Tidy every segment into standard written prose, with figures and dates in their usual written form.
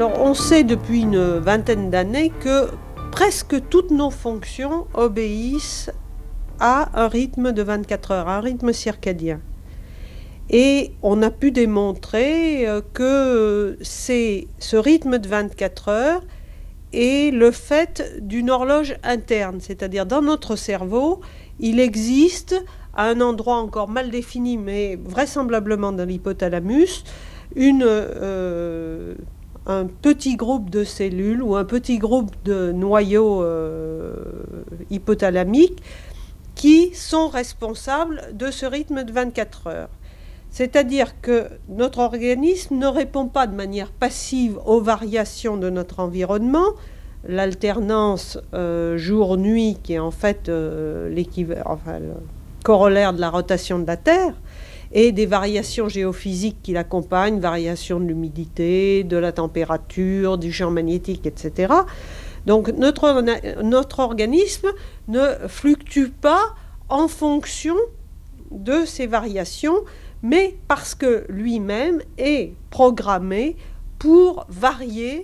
Alors on sait depuis une vingtaine d'années que presque toutes nos fonctions obéissent à un rythme de 24 heures, un rythme circadien. Et on a pu démontrer que ce rythme de 24 heures est le fait d'une horloge interne, c'est-à-dire dans notre cerveau, il existe à un endroit encore mal défini, mais vraisemblablement dans l'hypothalamus, un petit groupe de cellules ou un petit groupe de noyaux hypothalamiques qui sont responsables de ce rythme de 24 heures. C'est-à-dire que notre organisme ne répond pas de manière passive aux variations de notre environnement, l'alternance jour-nuit qui est en fait le corollaire de la rotation de la Terre, et des variations géophysiques qui l'accompagnent, variations de l'humidité, de la température, du champ magnétique, etc. Donc notre organisme ne fluctue pas en fonction de ces variations, mais parce que lui-même est programmé pour varier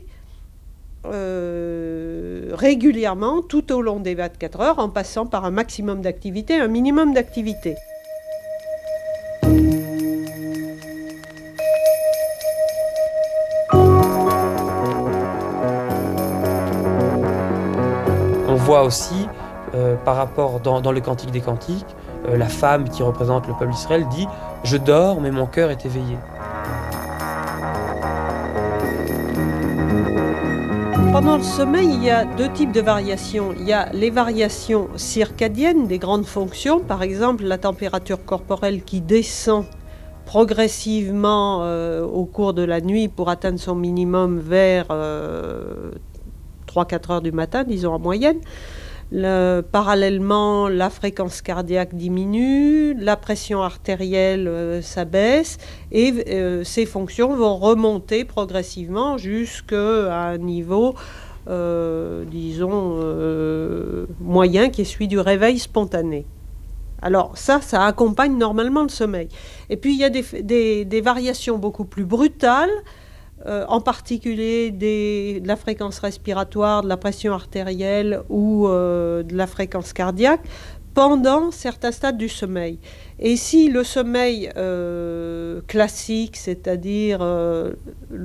régulièrement tout au long des 24 heures en passant par un maximum d'activité, un minimum d'activité. On voit aussi, par rapport dans le Cantique des Cantiques, la femme qui représente le peuple d'Israël dit « Je dors, mais mon cœur est éveillé ». Pendant le sommeil, il y a deux types de variations. Il y a les variations circadiennes des grandes fonctions, par exemple la température corporelle qui descend progressivement au cours de la nuit pour atteindre son minimum vers 3-4 heures du matin, disons en moyenne. Parallèlement, la fréquence cardiaque diminue, la pression artérielle s'abaisse et ces fonctions vont remonter progressivement jusqu'à un niveau, disons, moyen qui est celui du réveil spontané. Alors ça accompagne normalement le sommeil. Et puis il y a des variations beaucoup plus brutales, en particulier de la fréquence respiratoire, de la pression artérielle ou de la fréquence cardiaque pendant certains stades du sommeil. Et si le sommeil classique, c'est-à-dire